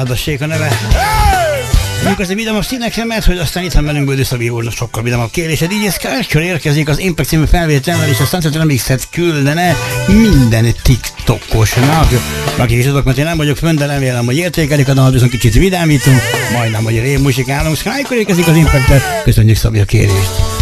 Szádassék a neve. Mondjuk azért vidámabb színekre, mert hogy aztán itt van velünk Bödő Szabi úrnak sokkal vidámabb kérdése. DJ Sculpture érkezik az Impact című felvétellel, és a Sunset Remixet küldene minden TikTokosnak. Akik is tudok, mert én nem vagyok fönn, de remélem, hogy értékelik a dalt, viszont kicsit vidámítunk, majdnem, hogy rémmusikálunk. Skycore érkezik az Impact-tel. Köszönjük Szabi a kérést.